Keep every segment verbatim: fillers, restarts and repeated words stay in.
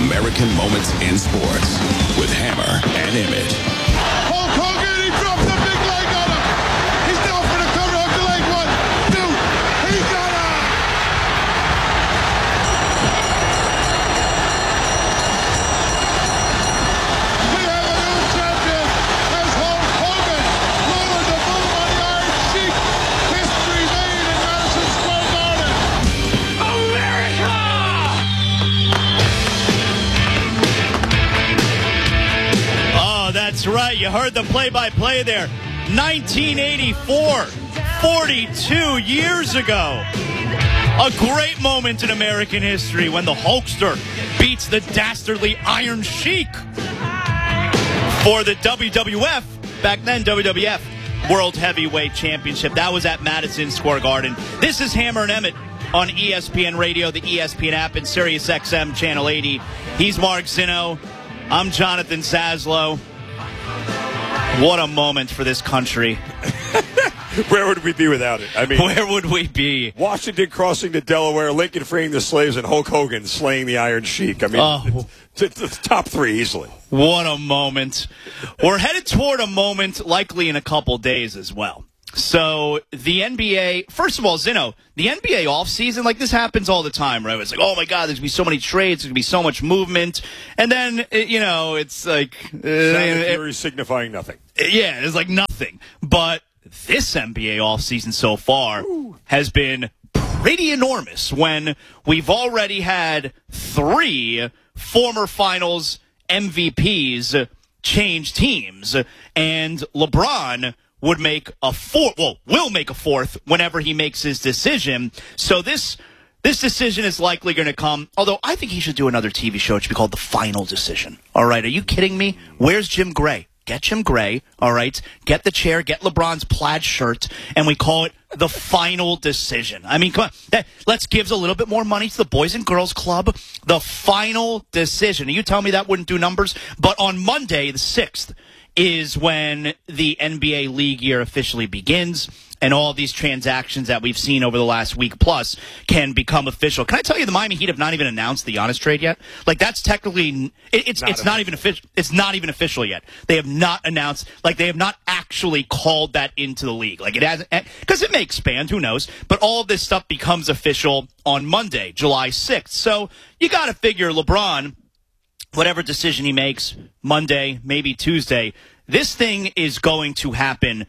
American Moments in Sports with Hammer and Emmett. Hulk Hogan, he dropped the big leg on him. He's down for the cover of the leg. One, two, he got him. We have a new champion as Hulk Hogan lowered the boom on the Iron Sheik. History made in Madison Square Garden. America! That's right. You heard the play-by-play there. nineteen eighty-four, forty-two years ago. A great moment in American history when the Hulkster beats the dastardly Iron Sheik for the W W F, back then W W F, World Heavyweight Championship. That was at Madison Square Garden. This is Hammer and Emmett on E S P N Radio, the E S P N app, and Sirius X M Channel eighty. He's Mark Zinno. I'm Jonathan Saslow. What a moment for this country. Where would we be without it? I mean, where would we be? Washington crossing to Delaware, Lincoln freeing the slaves, and Hulk Hogan slaying the Iron Sheik. I mean, oh. it's, it's top three easily. What a moment. We're headed toward a moment likely in a couple days as well. So the N B A, first of all, Zinno, the N B A offseason, like this happens all the time, right? It's like, oh my God, there's going to be so many trades, there's going to be so much movement. And then, you know, it's like... Uh, it, signifying nothing. Yeah, it's like nothing. But this N B A offseason so far Ooh. has been pretty enormous when we've already had three former finals M V Ps change teams. And LeBron would make a fourth, well, will make a fourth whenever he makes his decision. So this this decision is likely going to come, although I think he should do another T V show. It should be called The Final Decision. All right, are you kidding me? Where's Jim Gray? Get Jim Gray, all right? Get the chair, get LeBron's plaid shirt, and we call it The Final Decision. I mean, come on. That, let's give a little bit more money to the Boys and Girls Club. The Final Decision. And you tell me that wouldn't do numbers? But on Monday, the sixth, is when the N B A league year officially begins and all these transactions that we've seen over the last week plus can become official. Can I tell you the Miami Heat have not even announced the Giannis trade yet? Like that's technically it, it's not it's not even official. It's not even official yet. They have not announced, like they have not actually called that into the league. Like it hasn't, because it may expand, who knows? But all of this stuff becomes official on Monday, July sixth. So you got to figure LeBron, whatever decision he makes, Monday, maybe Tuesday, this thing is going to happen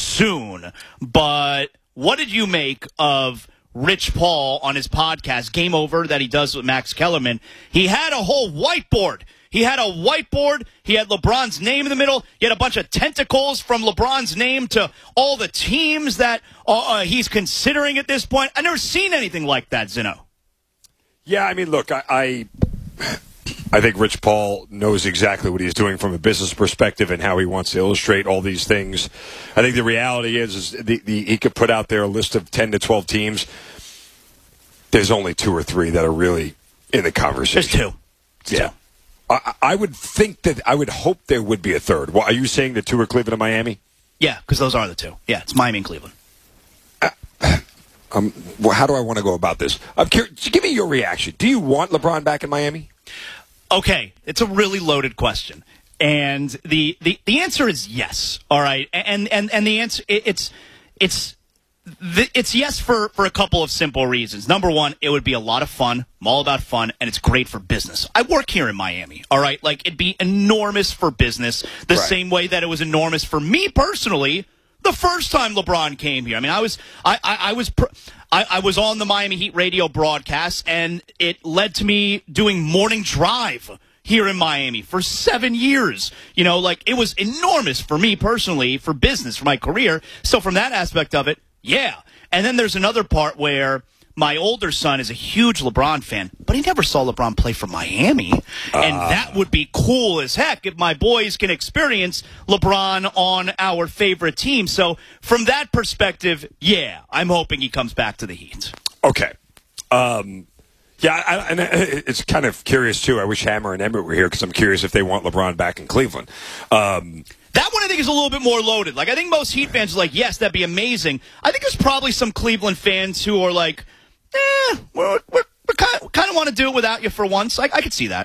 soon. But what did you make of Rich Paul on his podcast, Game Over, that he does with Max Kellerman? He had a whole whiteboard. He had a whiteboard. He had LeBron's name in the middle. He had a bunch of tentacles from LeBron's name to all the teams that uh, he's considering at this point. I've never seen anything like that, Zinno. Yeah, I mean, look, I... I... I think Rich Paul knows exactly what he's doing from a business perspective and how he wants to illustrate all these things. I think the reality is, is the, the, he could put out there a list of ten to twelve teams. There's only two or three that are really in the conversation. There's two. There's yeah. two. I, I would think that, I would hope there would be a third. Well, are you saying the two are Cleveland and Miami? Yeah, because those are the two. Yeah, it's Miami and Cleveland. Uh, um, well, how do I want to go about this? I'm curious. Give me your reaction. Do you want LeBron back in Miami? Okay, it's a really loaded question, and the, the, the answer is yes. All right, and and and the answer it, it's it's it's yes for, for a couple of simple reasons. Number one, it would be a lot of fun. I'm all about fun, and it's great for business. I work here in Miami. All right, like it'd be enormous for business, the right. same way that it was enormous for me personally the first time LeBron came here. I mean, I was I I, I was. Pr- I, I was on the Miami Heat radio broadcast, and it led to me doing morning drive here in Miami for seven years. You know, like, it was enormous for me personally, for business, for my career. So from that aspect of it, yeah. And then there's another part where my older son is a huge LeBron fan, but he never saw LeBron play for Miami. And uh. that would be cool as heck if my boys can experience LeBron on our favorite team. So from that perspective, yeah, I'm hoping he comes back to the Heat. Okay. Um, yeah, I, and it's kind of curious, too. I wish Hammer and Emmett were here because I'm curious if they want LeBron back in Cleveland. Um That one I think is a little bit more loaded. Like, I think most Heat fans are like, yes, that'd be amazing. I think there's probably some Cleveland fans who are like, eh, we're, we're, we kind of, kind of want to do it without you for once. I, I could see that.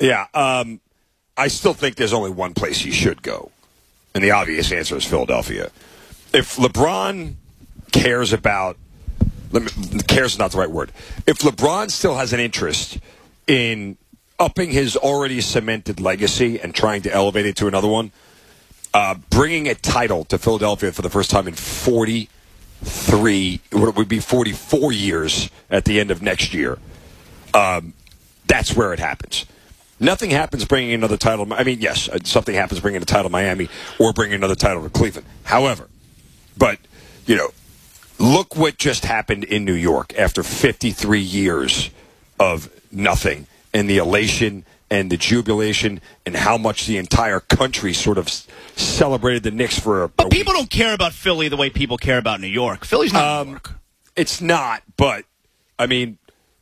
Yeah, um, I still think there's only one place he should go, and the obvious answer is Philadelphia. If LeBron cares about, let me, cares is not the right word. If LeBron still has an interest in upping his already cemented legacy and trying to elevate it to another one, uh, bringing a title to Philadelphia for the first time in forty-three, what would be forty-four years at the end of next year, um, that's where it happens. Nothing happens bringing another title. I mean, yes, something happens bringing a title to Miami or bringing another title to Cleveland. However, but, you know, look what just happened in New York after fifty-three years of nothing, and the elation and the jubilation and how much the entire country sort of celebrated the Knicks for a, But a people week. don't care about Philly the way people care about New York. Philly's not Um, New York. It's not, but, I mean,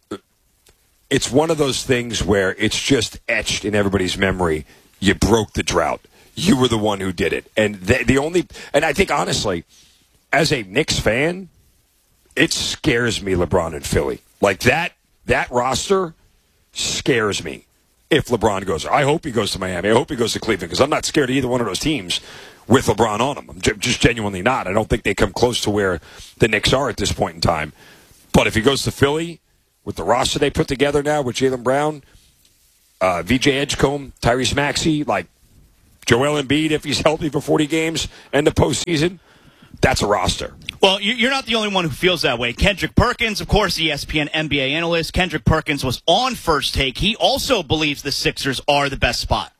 it's one of those things where it's just etched in everybody's memory. You broke the drought. You were the one who did it. And the, the only, and I think honestly, as a Knicks fan, it scares me, LeBron and Philly. Like that, that roster scares me if LeBron goes. I hope he goes to Miami. I hope he goes to Cleveland because I'm not scared of either one of those teams with LeBron on them. I'm j- just genuinely not. I don't think they come close to where the Knicks are at this point in time. But if he goes to Philly, with the roster they put together now with Jaylen Brown, uh, V J Edgecombe, Tyrese Maxey, like Joel Embiid if he's healthy for forty games and the postseason, that's a roster. Well, you're not the only one who feels that way. Kendrick Perkins, of course, E S P N N B A analyst. Kendrick Perkins was on First Take. He also believes the Sixers are the best spot.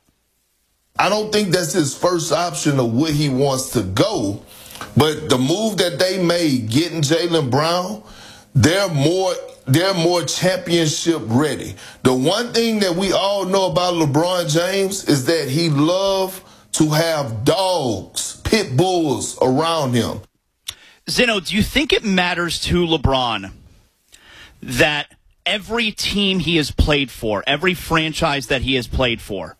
I don't think that's his first option of where he wants to go. But the move that they made, getting Jaylen Brown, they're more they're more championship ready. The one thing that we all know about LeBron James is that he loves to have dogs, pit bulls around him. Zeno, do you think it matters to LeBron that every team he has played for, every franchise that he has played for,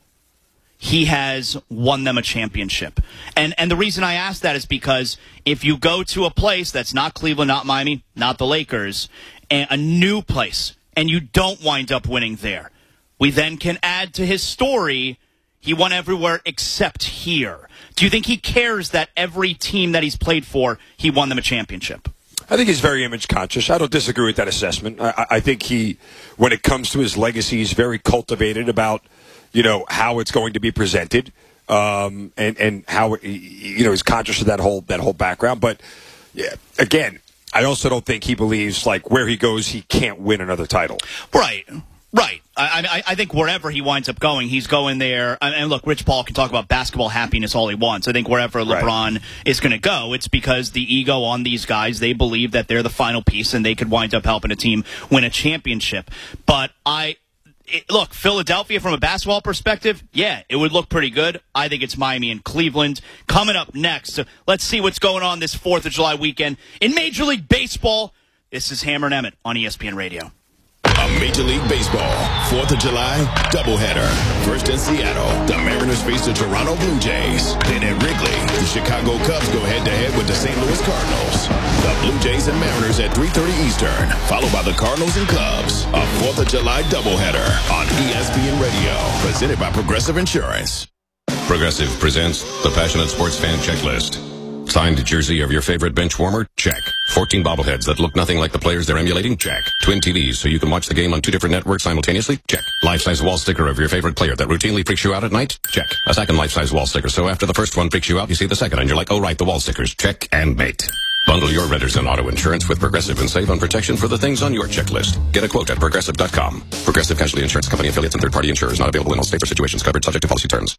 he has won them a championship? And and the reason I ask that is because if you go to a place that's not Cleveland, not Miami, not the Lakers, and a new place, and you don't wind up winning there, we then can add to his story, he won everywhere except here. Do you think he cares that every team that he's played for, he won them a championship? I think he's very image conscious. I don't disagree with that assessment. I, I think he, when it comes to his legacy, he's very cultivated about, you know, how it's going to be presented, um, and and how, you know, he's conscious of that whole that whole background. But yeah, again, I also don't think he believes like where he goes, he can't win another title. Right. Right. I, I, I think wherever he winds up going, he's going there. And look, Rich Paul can talk about basketball happiness all he wants. I think wherever LeBron right. is going to go, it's because the ego on these guys, they believe that they're the final piece and they could wind up helping a team win a championship. But I... It, look, Philadelphia from a basketball perspective, yeah, it would look pretty good. I think it's Miami and Cleveland. Coming up next, so let's see what's going on this fourth of July weekend in Major League Baseball. This is Hammer and Emmett on E S P N Radio. A Major League Baseball fourth of July doubleheader. First in Seattle, the Mariners face the Toronto Blue Jays. Then at Wrigley, the Chicago Cubs go head-to-head with the Saint Louis Cardinals. The Blue Jays and Mariners at three thirty Eastern, followed by the Cardinals and Cubs. A fourth of July doubleheader on E S P N Radio, presented by Progressive Insurance. Progressive presents the Passionate Sports Fan Checklist. Signed jersey of your favorite bench warmer? Check. fourteen bobbleheads that look nothing like the players they're emulating? Check. Twin T Vs so you can watch the game on two different networks simultaneously? Check. Life-size wall sticker of your favorite player that routinely freaks you out at night? Check. A second life-size wall sticker so after the first one freaks you out, you see the second and you're like, oh right, the wall stickers. Check and mate. Bundle your renters and auto insurance with Progressive and save on protection for the things on your checklist. Get a quote at Progressive dot com. Progressive Casualty Insurance Company affiliates and third-party insurers not available in all states or situations covered subject to policy terms.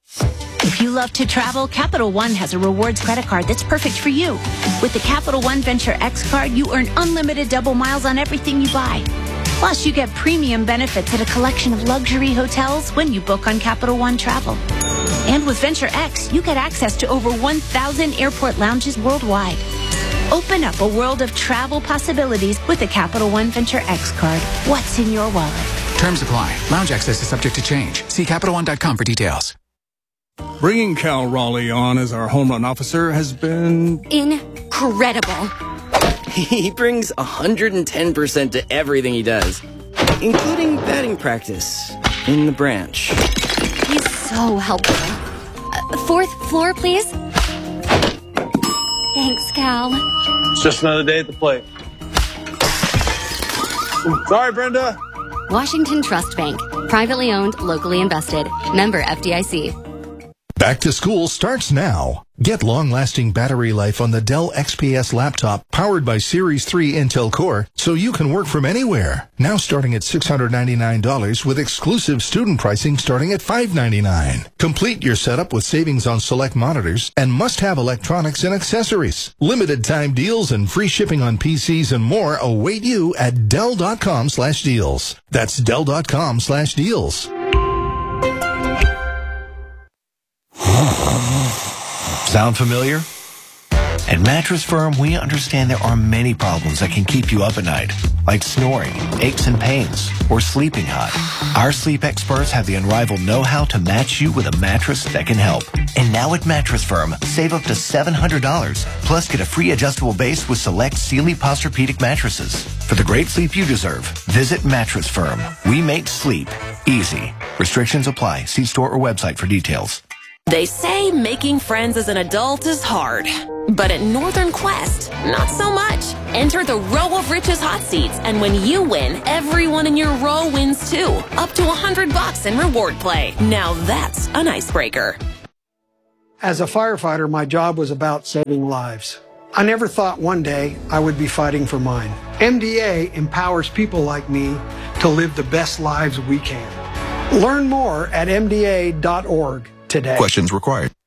If you love to travel, Capital One has a rewards credit card that's perfect for you. With the Capital One Venture X card, you earn unlimited double miles on everything you buy. Plus, you get premium benefits at a collection of luxury hotels when you book on Capital One Travel. And with Venture X, you get access to over one thousand airport lounges worldwide. Open up a world of travel possibilities with the Capital One Venture X card. What's in your wallet? Terms apply. Lounge access is subject to change. See Capital One dot com for details. Bringing Cal Raleigh on as our home run officer has been incredible. He brings one hundred ten percent to everything he does, including batting practice. in the branch. He's so helpful. Uh, fourth floor, please. Thanks, Cal. It's just another day at the plate. Sorry, Brenda. Washington Trust Bank. Privately owned, locally invested. Member F D I C. Back to school starts now. Get long-lasting battery life on the Dell X P S laptop powered by Series three Intel Core so you can work from anywhere. Now starting at six hundred ninety-nine dollars with exclusive student pricing starting at five hundred ninety-nine dollars. Complete your setup with savings on select monitors and must-have electronics and accessories. Limited time deals and free shipping on P Cs and more await you at Dell.com slash deals. That's Dell.com slash deals. Sound familiar? At Mattress Firm, we understand there are many problems that can keep you up at night, like snoring, aches and pains, or sleeping hot. Our sleep experts have the unrivaled know-how to match you with a mattress that can help. And now at Mattress Firm, save up to seven hundred dollars, plus get a free adjustable base with select Sealy Posturepedic mattresses. For the great sleep you deserve, visit Mattress Firm. We make sleep easy. Restrictions apply. See store or website for details. They say making friends as an adult is hard. But at Northern Quest, not so much. Enter the Row of Riches hot seats, and when you win, everyone in your row wins too. Up to one hundred bucks in reward play. Now that's an icebreaker. As a firefighter, my job was about saving lives. I never thought one day I would be fighting for mine. M D A empowers people like me to live the best lives we can. Learn more at M D A dot org today. Questions required.